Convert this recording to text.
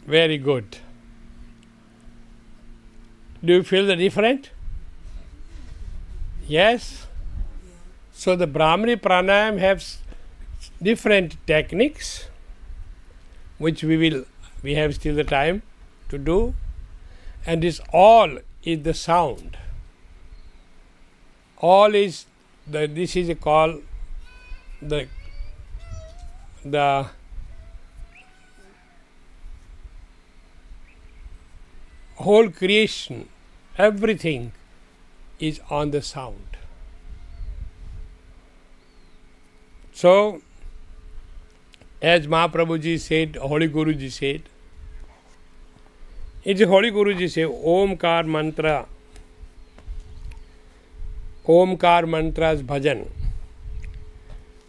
Very good. Do you feel the different? Yes? So the Brahmari Pranayam has different techniques, which we have still the time to do, and this all is the sound. All is this is called the whole creation, everything is on the sound. So, as Mahaprabhuji said, Holy Guruji said, it's Holy Guruji say, Omkar mantra, Omkar mantra's bhajan.